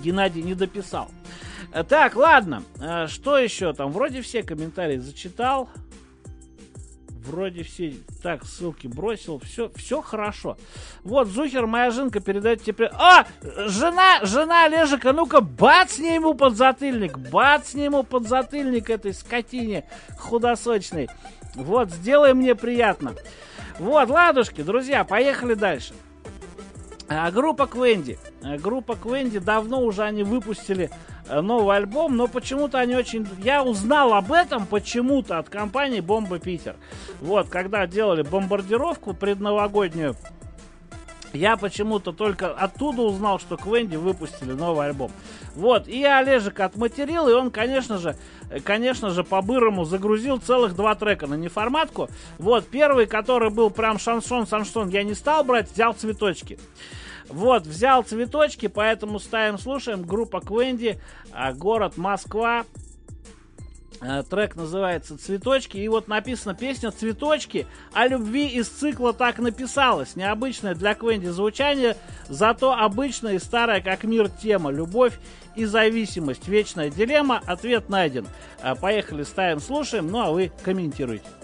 Геннадий не дописал. Так, ладно. Что еще там? Вроде все комментарии зачитал. Вроде все. Так, ссылки бросил. Все хорошо. Вот, Зухер, моя жинка передает тебе... А! Жена Олежика, ну-ка, бацни ему подзатыльник. Бацни ему подзатыльник этой скотине худосочной. Вот, сделай мне приятно. Вот, ладушки, друзья, поехали дальше. Группа Квенди. Группа Квенди, давно уже они выпустили новый альбом, но почему-то они очень... Я узнал об этом почему-то от компании Бомба Питер. Вот, когда делали бомбардировку предновогоднюю, я почему-то только оттуда узнал, что Квенди выпустили новый альбом. Вот, и Олежек отматерил, и он, конечно же, по-бырому загрузил целых 2 трека на неформатку. Вот, первый, который был прям шансон, я не стал брать, взял цветочки. Вот, взял цветочки, поэтому ставим, слушаем. Группа Квенди, город Москва. Трек называется «Цветочки». И вот написана песня «Цветочки». О любви из цикла так написалось. Необычное для Квенди звучание, зато обычная и старая как мир тема. Любовь и зависимость. Вечная дилемма. Ответ найден. Поехали, ставим, слушаем. Ну а вы комментируйте.